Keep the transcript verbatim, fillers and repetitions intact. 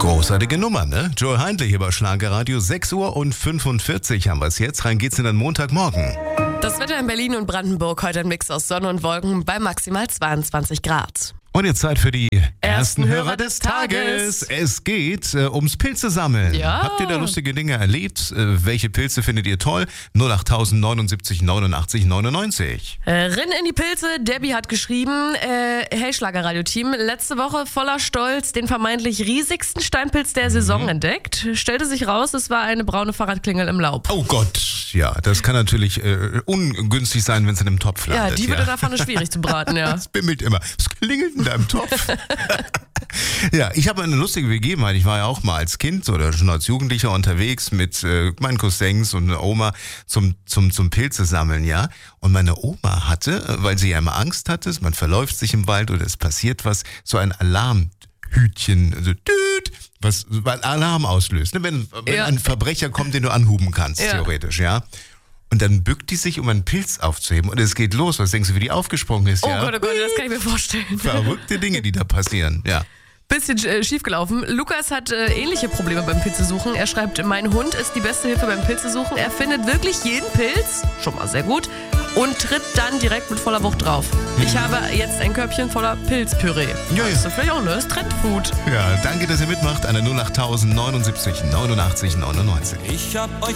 Großartige Nummer, ne? Joel Heindl hier bei Schlagerradio. sechs Uhr und fünfundvierzig haben wir es jetzt. Rein geht's in den Montagmorgen. Das Wetter in Berlin und Brandenburg heute ein Mix aus Sonne und Wolken bei maximal zweiundzwanzig Grad. Und jetzt Zeit für die ersten, Ersten Hörer Hörer des des Tages. Tages. Es geht äh, ums Pilze sammeln. Ja. Habt ihr da lustige Dinge erlebt? Äh, welche Pilze findet ihr toll? null acht neunundsiebzig neunundachtzig neunundneunzig. Äh, Rinn in die Pilze, Debbie hat geschrieben, äh, hey Schlagerradio-Team, letzte Woche voller Stolz den vermeintlich riesigsten Steinpilz der Saison Mhm. entdeckt. Stellte sich raus, es war eine braune Fahrradklingel im Laub. Oh Gott, ja, das kann natürlich äh, ungünstig sein, wenn es in einem Topf Ja, landet. die wird in der Pfanne schwierig zu braten, ja. Das bimmelt immer. Was klingelt denn da im Topf? Ja, ich habe eine lustige Begebenheit. Ich war ja auch mal als Kind oder schon als Jugendlicher unterwegs mit äh, meinen Cousins und einer Oma zum, zum, zum Pilze sammeln, ja. Und meine Oma hatte, weil sie ja immer Angst hatte, man verläuft sich im Wald oder es passiert was, so ein Alarmhütchen, also düt, was weil Alarm auslöst. Ne? Wenn, wenn Ja. ein Verbrecher kommt, den du anhuben kannst, Ja. theoretisch, ja. Und dann bückt die sich, um einen Pilz aufzuheben. Und es geht los. Was denkst du, wie die aufgesprungen ist? Oh ja? Gott, oh Gott, das kann ich mir vorstellen. Verrückte Dinge, die da passieren. Ja. Bisschen äh, schiefgelaufen. Lukas hat äh, ähnliche Probleme beim Pilzesuchen. Er schreibt, mein Hund ist die beste Hilfe beim Pilzesuchen. Er findet wirklich jeden Pilz, schon mal sehr gut, und tritt dann direkt mit voller Wucht drauf. Ich habe jetzt ein Körbchen voller Pilzpüree. Ja, ja. Das ist vielleicht auch ne? Das ist Trendfood. Ja, danke, dass ihr mitmacht. An der null acht neunundsiebzig neunundachtzig neunundneunzig. Ich hab euch